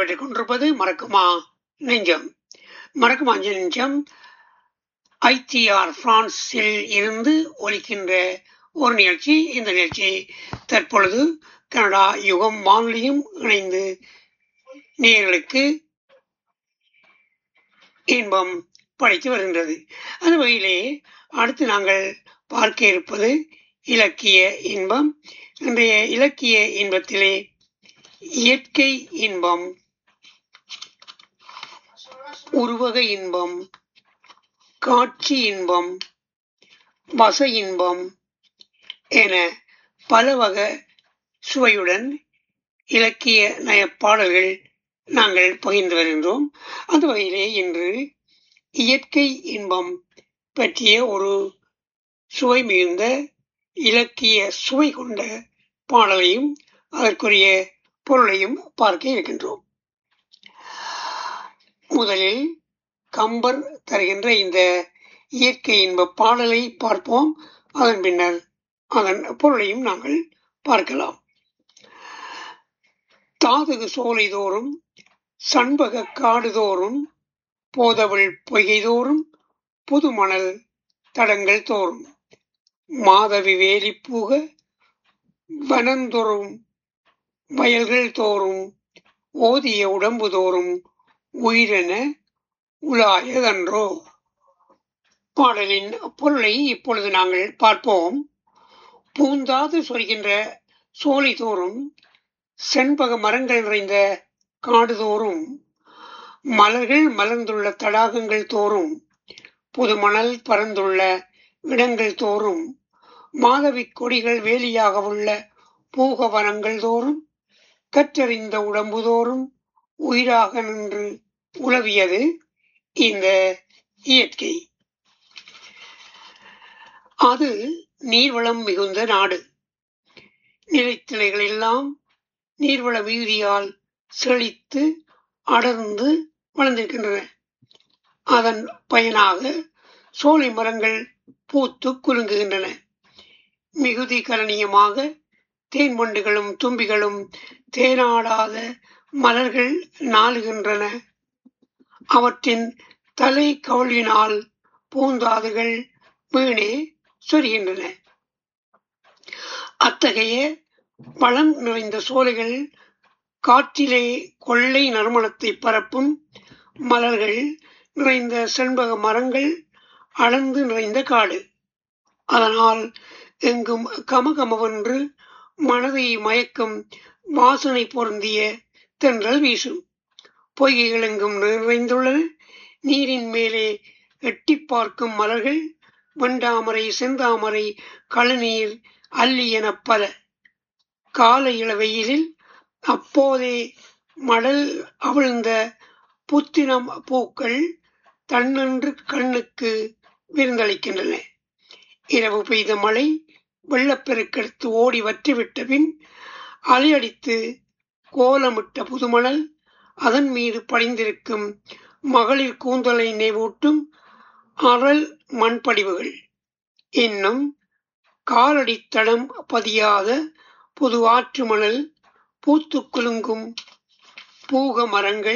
நடைபெற்றுக் கொண்டிருப்பது மறக்குமா நெஞ்சம். மறக்குமா நெஞ்சம் ITR பிரான்சில் இருந்து ஒலிக்கின்ற ஒரு நிகழ்ச்சி. இந்த நிகழ்ச்சி தற்பொழுது கனடா யுகம் வானொலியும் இணைந்து நேயர்களுக்கு இன்பம் படைத்து வருகின்றது. அந்த வகையிலே அடுத்து நாங்கள் பார்க்க இருப்பது இலக்கிய இன்பம். இன்றைய இலக்கிய இன்பத்திலே இயற்கை இன்பம், உருவக இன்பம், காட்சி இன்பம், வச இன்பம் என பல வகை சுவையுடன் இலக்கிய நயப்பாடல்கள் நாங்கள் பகிர்ந்து வருகின்றோம். அந்த வகையிலே இன்று இயற்கை இன்பம் பற்றிய ஒரு சுவை மிகுந்த இலக்கிய சுவை கொண்ட பாடலையும் அதற்குரிய பொருளையும் பார்க்க இருக்கின்றோம். முதலில் கம்பர் தருகின்ற இந்த இயற்கை இன்ப பாடலை பார்ப்போம். அதன் பின்னர் அதன் பொருளையும் நாங்கள் பார்க்கலாம். தாதுகு சோலை தோறும் சண்பக காடு தோறும் போதவள் பொய்கை தோறும் புதுமணல் தடங்கள் தோறும் மாதவி வேலி பூக வனந்தோறும் வயல்கள் தோறும் ஓதிய உடம்பு தோறும் உயிரென உலாயதன்றோ. பாடலின் பொருளை இப்பொழுது நாங்கள் பார்ப்போம். பூந்தாது சொல்கின்ற சோலை தோறும் செண்பக மரங்கள் நிறைந்த காடு தோறும் மலர்கள் மலர்ந்துள்ள தடாகங்கள் தோறும் புதுமணல் பறந்துள்ள இடங்கள் தோறும் மாதவி கொடிகள் வேலியாக உள்ள பூகவனங்கள் தோறும் கற்றறிந்த உடம்பு தோறும் உயிராக நின்று உலவியது இந்த இயற்கை. அது நீர்வளம் மிகுந்த நாடு. நிலைத்திலைகள் எல்லாம் நீர்வள மிகுதியால் செழித்து அடர்ந்து வளர்ந்திருக்கின்றன. அதன் பயனாக சோலை மரங்கள் பூத்து குலுங்குகின்றன. மிகுதி கலனியமாக தேன் வண்டுகளும் தும்பிகளும் தேனாடாத மலர்கள் நாளுகின்றன. அவற்றின் தலை கவழினால் பூந்தாதுகள் வீணே சொரிகின்றன. அத்தகைய வளம் நிறைந்த சோலைகள் காற்றிலே கொள்ளை நறுமணத்தை பரப்பும் மலர்கள் நிறைந்த செண்பக மரங்கள் அளந்து நிறைந்த காடு. அதனால் எங்கும் கமகமவென்று மனதை மயக்கும் வாசனை பொருந்திய தென்றல் வீசும். பொய்கைகள் எங்கும் நிறைந்துள்ளன. நீரின் மேலே எட்டி பார்க்கும் மலர்கள் வெண்டாமரை, செந்தாமரை, கழுநீர், அல்லி என பல. கால இளவெயிலில் அப்போதே மடல் அவிழ்ந்த புத்தினம் பூக்கள் தன்னென்று கண்ணுக்கு விருந்தளிக்கின்றன. இரவு பெய்த மழை வெள்ளப்பெருக்கெடுத்து ஓடி வற்றிவிட்ட பின் அலையடித்து கோலமிட்ட புதுமணல் அதன் மீது படிந்திருக்கும் மகளிர் கூந்தலை நினைவூட்டும் அறல் மண்படிவுகள், இன்னும் காலடித்தடம் பதியாத புது ஆற்று மணல், பூத்து குலுங்கும் பூக மரங்கள்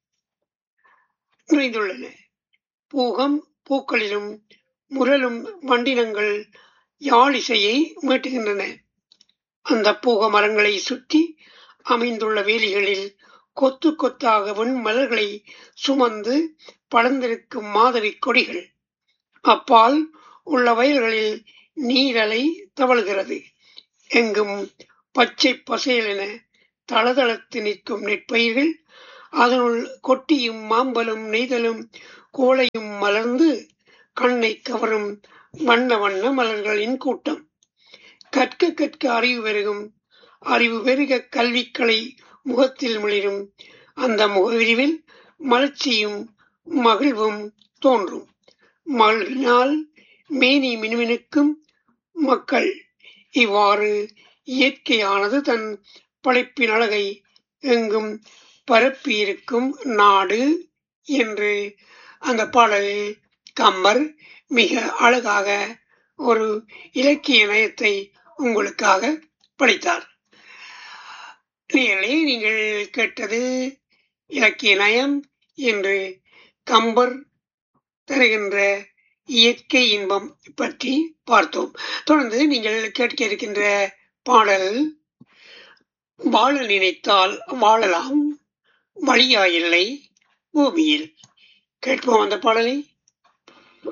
நிறைந்துள்ளன. பூகம் பூக்களிலும் முரலும் வண்டினங்கள் யாழிசையை மீட்டுகின்றன. அந்த பூக மரங்களை சுற்றி அமைந்துள்ள வேலிகளில் கொத்து கொத்தாக வெண்மலர்களை சுமந்து படர்ந்திருக்கும் மாதவி கொடிகள். அப்பால் உள்ள வயல்களில் நீரலை தவழ்கிறது. எங்கும் பச்சை பசேலென தளதளத்து நிற்கும் நெற்பயிர்கள், அதனுள் கொட்டியும் மாம்பலும் நெய்தலும் கோளையும் மலர்ந்து கண்ணை கவரும் வண்ண வண்ண மலர்களின் கூட்டம். கற்க கற்க அறிவு பெருகும், அறிவு பெருக கல்விக்களை முகத்தில் மிளிரும். அந்த முகவிரிவில் மலர்ச்சியும் மகிழ்வும் தோன்றும். மகிழ்வினால் மேனி மினுமினுக்கும் மக்கள். இவ்வாறு இயற்கையானது தன் படைப்பின் அழகை எங்கும் பரப்பியிருக்கும் நாடு என்று அந்த பாடலில் கம்பர் மிக அழகாக ஒரு இலக்கிய நயத்தை உங்களுக்காக படித்தார். நீங்கள் கேட்டது இலக்கிய நயம் என்று கம்பர் தருகின்ற இயற்கை இன்பம் பற்றி பார்த்தோம். தொடர்ந்து நீங்கள் கேட்க இருக்கின்ற பாடல் வாழ நினைத்தால் வாழலாம், வழியாயில்லை பூமியில். கேட்போம் அந்த பாடலை.